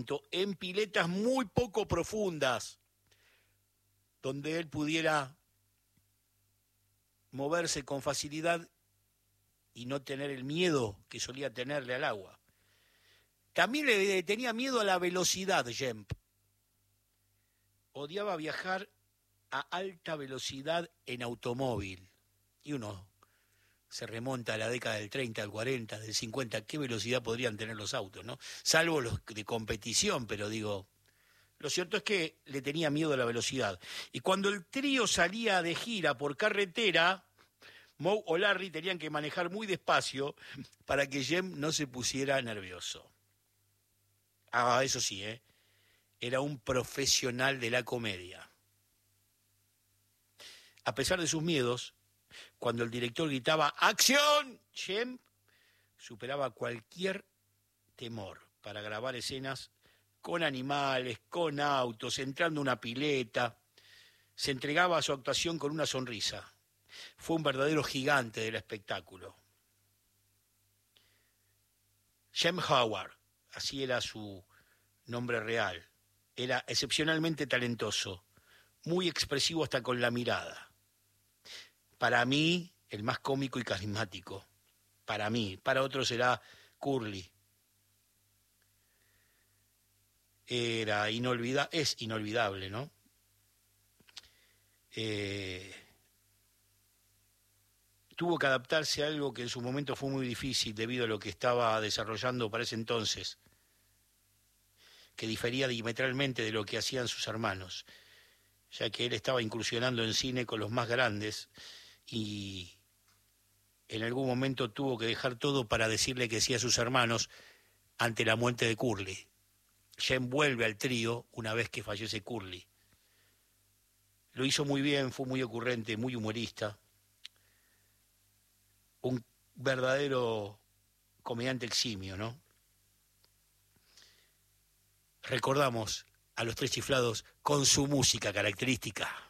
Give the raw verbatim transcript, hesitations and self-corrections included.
entrenamiento en piletas muy poco profundas, donde él pudiera moverse con facilidad y no tener el miedo que solía tenerle al agua. También le tenía miedo a la velocidad, Jemp. Odiaba viajar a alta velocidad en automóvil. Y uno se remonta a la década del treinta, del cuarenta, del cincuenta. ¿Qué velocidad podrían tener los autos, no? Salvo los de competición, pero digo... Lo cierto es que le tenía miedo a la velocidad. Y cuando el trío salía de gira por carretera, Moe o Larry tenían que manejar muy despacio para que Jem no se pusiera nervioso. Ah, eso sí, ¿eh? Era un profesional de la comedia. A pesar de sus miedos, cuando el director gritaba ¡acción!, Jem superaba cualquier temor para grabar escenas con animales, con autos, entrando a una pileta. Se entregaba a su actuación con una sonrisa. Fue un verdadero gigante del espectáculo. Jem Howard, así era su nombre real, era excepcionalmente talentoso, muy expresivo hasta con la mirada. Para mí, el más cómico y carismático. Para mí, para otros será Curly. Era inolvidable, es inolvidable, ¿no? Eh, tuvo que adaptarse a algo que en su momento fue muy difícil debido a lo que estaba desarrollando para ese entonces, que difería diametralmente de lo que hacían sus hermanos, ya que él estaba incursionando en cine con los más grandes y en algún momento tuvo que dejar todo para decirle que sí a sus hermanos ante la muerte de Curly. Jem vuelve al trío una vez que fallece Curly. Lo hizo muy bien, fue muy ocurrente, muy humorista. Un verdadero comediante eximio, ¿no? Recordamos a los Tres Chiflados con su música característica.